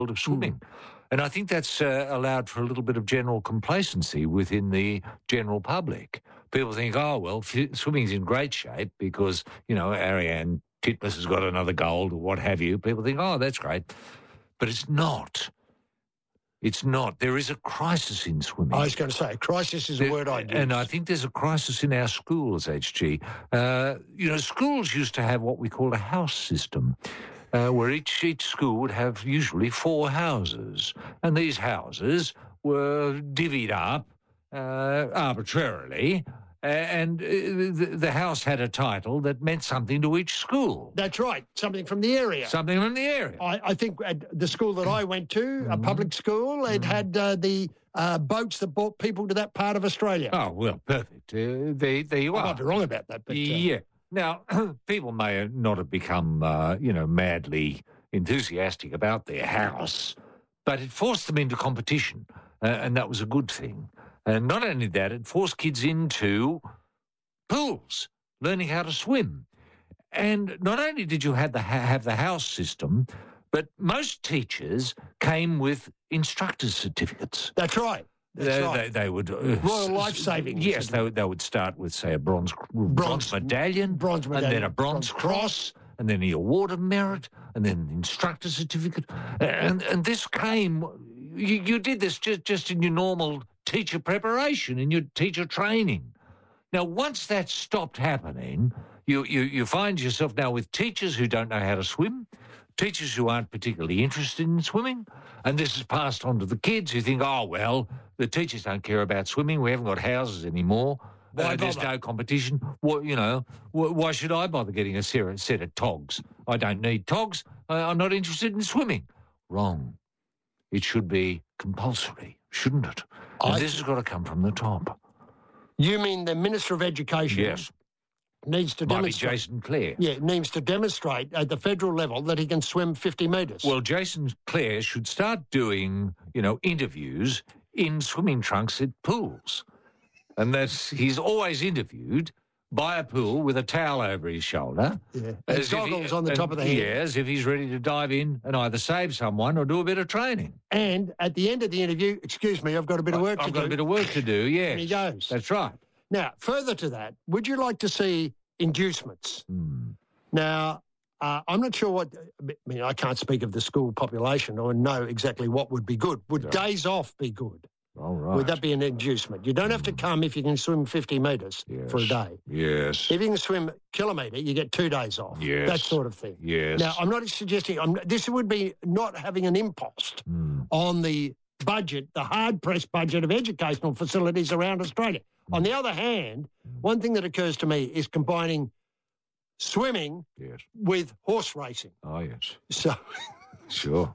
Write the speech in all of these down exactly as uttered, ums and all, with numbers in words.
of swimming. Mm. And I think that's uh, allowed for a little bit of general complacency within the general public. People think, oh, well, f- swimming's in great shape because, you know, Ariane Titmus has got another gold or what have you. People think, oh, that's great. But it's not. It's not. There is a crisis in swimming. I was going to say, crisis is a there, word I'd use. And I think there's a crisis in our schools, H G. Uh, you know, schools used to have what we call a house system, uh, where each, each school would have usually four houses. And these houses were divvied up uh, arbitrarily, and the house had a title that meant something to each school. That's right, something from the area. Something from the area. I, I think at the school that I went to, mm. a public school, it mm. had uh, the uh, boats that brought people to that part of Australia. Oh, well, perfect. Uh, there, there you I are. I might be wrong about that. But, uh, yeah. Now, people may not have become, uh, you know, madly enthusiastic about their house, but it forced them into competition, uh, and that was a good thing. And not only that, it forced kids into pools, learning how to swim. And not only did you have the, have the house system, but most teachers came with instructor's certificates. That's right. That's they, right. They, they would... Uh, Royal Life Saving. Yes, they would, they would start with, say, a bronze, bronze, bronze medallion, bronze medallion, and then a bronze, bronze cross, cross, and then the award of merit, and then the instructor certificate. And, and this came... You, you did this just, just in your normal teacher preparation, in your teacher training. Now, once that stopped happening, you, you, you find yourself now with teachers who don't know how to swim, teachers who aren't particularly interested in swimming, and this is passed on to the kids who think, oh, well, the teachers don't care about swimming, we haven't got houses anymore, uh, there's no competition. Well, you know, why should I bother getting a set of togs? I don't need togs, I'm not interested in swimming. Wrong. It should be compulsory, shouldn't it? And I this has got to come from the top. You mean the Minister of Education? Yes. Needs to Might demonstrate. Be Jason Clare. Yeah, needs to demonstrate at the federal level that he can swim fifty metres. Well, Jason Clare should start doing, you know, interviews in swimming trunks at pools. And that's, he's always interviewed by a pool with a towel over his shoulder. Yeah, and goggles he, on the and, top of the head. Yeah, as if he's ready to dive in and either save someone or do a bit of training. And at the end of the interview, excuse me, I've got a bit of work I've to do. I've got a bit of work to do, yes. And he goes. That's right. Now, further to that, would you like to see inducements? Hmm. Now, uh, I'm not sure what, I mean, I can't speak of the school population or know exactly what would be good. Would yeah. days off be good? All right. Would that be an inducement? You don't have to come if you can swim fifty metres yes. for a day. Yes. If you can swim a kilometre, you get two days off. Yes. That sort of thing. Yes. Now, I'm not suggesting, I'm, this would be not having an impost mm. on the budget, the hard-pressed budget of educational facilities around Australia. Mm. On the other hand, one thing that occurs to me is combining swimming yes. with horse racing. Oh, yes. So... Sure.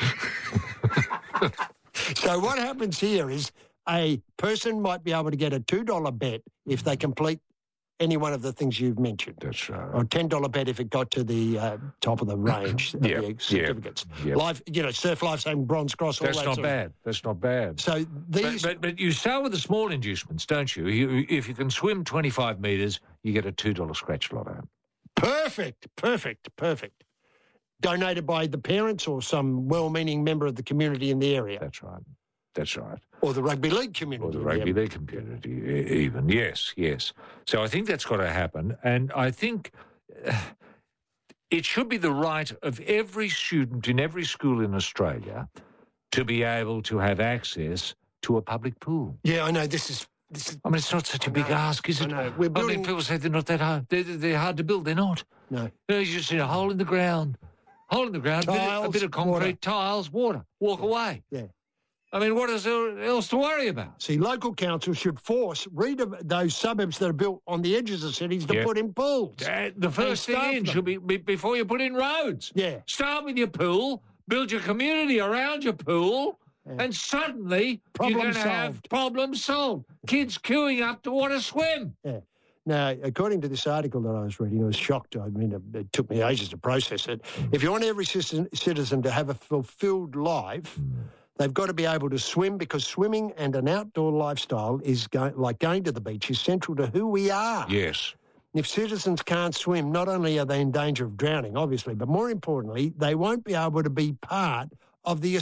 So what happens here is a person might be able to get a two dollar bet if they complete any one of the things you've mentioned. That's right. Or a ten dollar bet if it got to the uh, top of the range of yep, the certificates. Yep, yep. Life, you know, surf life saving, bronze cross, all That's that not sort bad. Of. That's not bad. So these... But, but, but you start with the small inducements, don't you? you? If you can swim twenty-five metres, you get a two dollar scratch lotto. Perfect, perfect, perfect. Donated by the parents or some well-meaning member of the community in the area. That's right. That's right. Or the rugby league community. Or the rugby league community, even. Yes, yes. So I think that's got to happen. And I think uh, it should be the right of every student in every school in Australia to be able to have access to a public pool. Yeah, I know. This is... This is I mean, it's not such a big ask, is it? I know. We're building... I mean, people say they're not that hard. They're, they're hard to build. They're not. No. You just see a hole in the ground. Hole in the ground, tiles, a, bit of, a bit of concrete, water. tiles, water. Walk yeah. away. Yeah. I mean, what is there else to worry about? See, local councils should force read those suburbs that are built on the edges of cities to yeah. put in pools. Uh, the first thing in them. should be, be before you put in roads. Yeah. Start with your pool, build your community around your pool, yeah. and suddenly problem you're going to have problems solved. Kids queuing up to want to swim. Yeah. Now, according to this article that I was reading, I was shocked. I mean, it, it took me ages to process it. Mm. If you want every citizen, citizen to have a fulfilled life, mm. they've got to be able to swim because swimming and an outdoor lifestyle is go- like going to the beach is central to who we are. Yes. If citizens can't swim, not only are they in danger of drowning, obviously, but more importantly, they won't be able to be part of the